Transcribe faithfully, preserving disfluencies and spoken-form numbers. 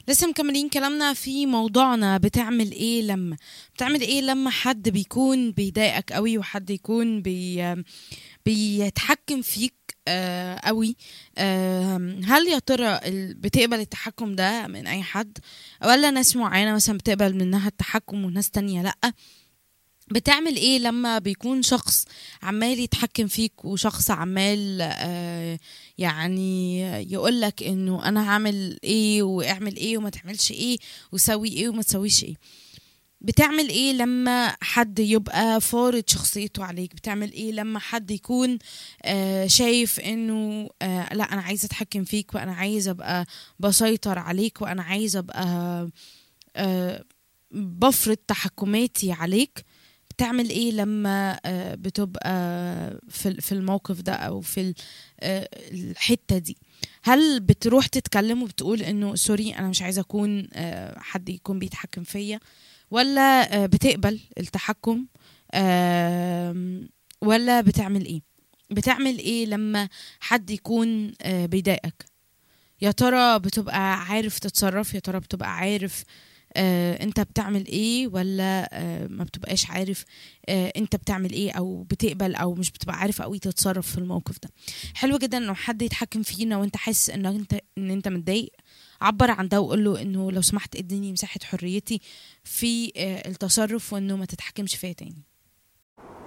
لسه مكملين كلامنا في موضوعنا. بتعمل ايه لما بتعمل ايه لما حد بيكون بيضايقك قوي، وحد يكون بي بيتحكم فيك آه قوي. آه هل يا ترى ال- بتقبل التحكم ده من اي حد، ولا ناس معينة مثلا بتقبل منها التحكم وناس تانية لأ؟ بتعمل ايه لما بيكون شخص عمال يتحكم فيك، وشخص عمال آه يعني يقولك انه انا هعمل ايه واعمل ايه وما تعملش ايه وسوي ايه وما تسويش ايه؟ بتعمل ايه لما حد يبقى فارض شخصيته عليك؟ بتعمل ايه لما حد يكون آه شايف انه آه لا انا عايز اتحكم فيك، وانا عايز ابقى بسيطر عليك، وانا عايز ابقى آه بفرض تحكماتي عليك؟ بتعمل ايه لما آه، بتبقى في في الموقف ده، او في ال- آه، الحتة دي؟ هل بتروح تتكلم وبتقول انه سوري انا مش عايزة اكون آه، حد يكون بيتحكم فيا، ولا آه، بتقبل التحكم؟ آم، ولا بتعمل ايه؟ بتعمل ايه لما حد يكون آه، بيضايقك؟ يا ترى بتبقى عارف تتصرف؟ يا ترى بتبقى عارف آه انت بتعمل ايه، ولا آه ما بتبقاش عارف آه انت بتعمل ايه، او بتقبل او مش بتبقى عارف قوي تتصرف في الموقف ده؟ حلو جدا انه حد يتحكم فينا وانت حاسس ان انت ان انت متضايق. عبر عن ده وقول له انه لو سمحت اديني مساحة حريتي في آه التصرف، وانه ما تتحكمش فيا تاني.